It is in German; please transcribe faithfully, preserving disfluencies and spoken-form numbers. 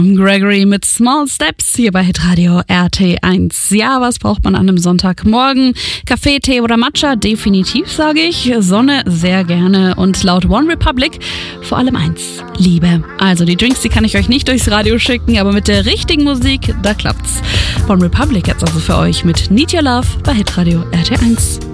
Gregory mit Small Steps hier bei Hitradio R T eins. Ja, was braucht man an einem Sonntagmorgen? Kaffee, Tee oder Matcha? Definitiv, sage ich. Sonne sehr gerne und laut One Republic vor allem eins: Liebe. Also die Drinks, die kann ich euch nicht durchs Radio schicken, aber mit der richtigen Musik, da klappt's. One Republic jetzt also für euch mit Need Your Love bei Hitradio R T eins.